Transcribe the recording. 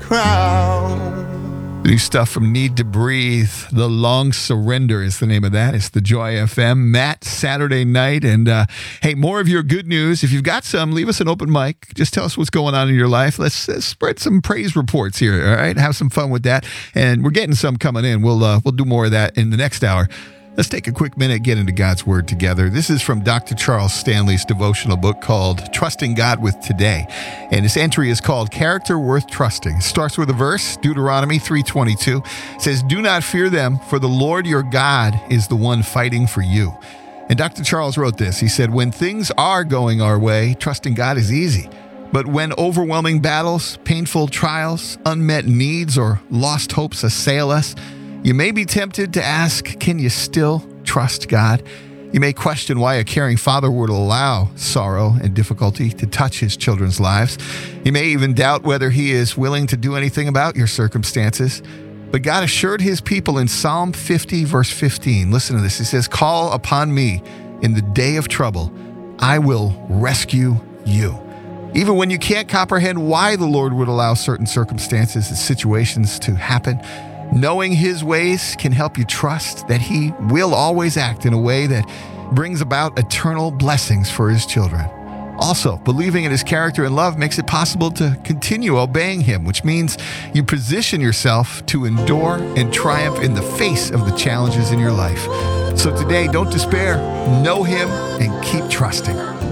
crown. New stuff from Need to Breathe. The Long Surrender is the name of that. It's the Joy FM. Matt, Saturday night. And hey, more of your good news. If you've got some, leave us an open mic. Just tell us what's going on in your life. Let's spread some praise reports here. All right. Have some fun with that. And we're getting some coming in. We'll do more of that in the next hour. Let's take a quick minute, get into God's Word together. This is from Dr. Charles Stanley's devotional book called Trusting God with Today. And this entry is called Character Worth Trusting. It starts with a verse, Deuteronomy 3:22. It says, "Do not fear them, for the Lord your God is the one fighting for you." And Dr. Charles wrote this. He said, "When things are going our way, trusting God is easy. But when overwhelming battles, painful trials, unmet needs, or lost hopes assail us, you may be tempted to ask, can you still trust God? You may question why a caring father would allow sorrow and difficulty to touch his children's lives. You may even doubt whether he is willing to do anything about your circumstances. But God assured his people in Psalm 50, verse 15. Listen to this. He says, "Call upon me in the day of trouble. I will rescue you." Even when you can't comprehend why the Lord would allow certain circumstances and situations to happen, knowing his ways can help you trust that he will always act in a way that brings about eternal blessings for his children. Also, believing in his character and love makes it possible to continue obeying him, which means you position yourself to endure and triumph in the face of the challenges in your life. So today, don't despair, know him, and keep trusting.